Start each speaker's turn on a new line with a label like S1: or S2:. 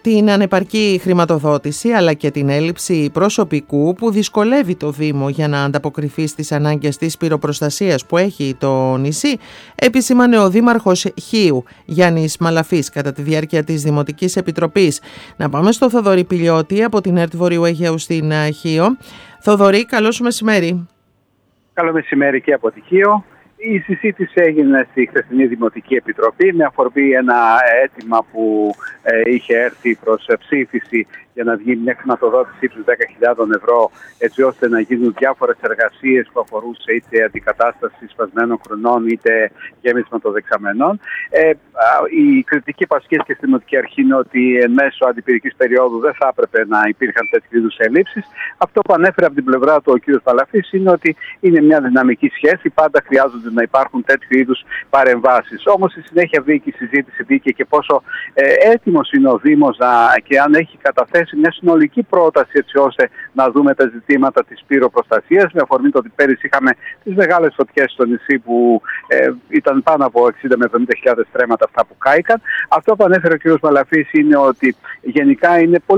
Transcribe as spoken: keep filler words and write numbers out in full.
S1: την ανεπαρκή χρηματοδότηση αλλά και την έλλειψη προσωπικού που δυσκολεύει το Δήμο για να ανταποκριθεί στις ανάγκες της πυροπροστασίας που έχει το νησί, επισήμανε ο Δήμαρχος Χίου Γιάννης Μαλαφής κατά τη διάρκεια της Δημοτικής Επιτροπής. Να πάμε στο Θοδωρή Πηλιώτη από την ΕΡΤ Βορείου Αιγαίου στην Χίο. Θοδωρή, καλό σου μεσημέρι.
S2: Καλό μεσημέρι και από τη Χίο. Η συζήτηση έγινε στη χθεσινή Δημοτική Επιτροπή με αφορμή ένα αίτημα που ε, είχε έρθει προς ψήφιση για να βγει μια χρηματοδότηση ύψους δέκα χιλιάδες ευρώ, έτσι ώστε να γίνουν διάφορες εργασίες που αφορούσε είτε αντικατάσταση σπασμένων χρονών είτε γέμισμα των δεξαμενών. Ε, η κριτική που ασκήθηκε στη Δημοτική Αρχή είναι ότι εν μέσω αντιπυρικής περίοδου δεν θα έπρεπε να υπήρχαν τέτοιου είδους ελλείψεις. Αυτό που ανέφερε από την πλευρά του ο κ. Παλαφής είναι ότι είναι μια δυναμική σχέση, πάντα χρειάζονται να υπάρχουν τέτοιου είδους παρεμβάσεις. Όμως στη συνέχεια βγήκε η συζήτηση, βγήκε και πόσο ε, έτοιμος είναι ο Δήμος να, και αν έχει καταθέσει μια συνολική πρόταση έτσι ώστε να δούμε τα ζητήματα της πυροπροστασίας, με αφορμή το ότι πέρυσι είχαμε τις μεγάλες φωτιές στο νησί που ε, ήταν πάνω από εξήντα με εβδομήντα χιλιάδες στρέμματα αυτά που κάηκαν. Αυτό που ανέφερε ο κ. Μαλαφής είναι ότι γενικά είναι πολύ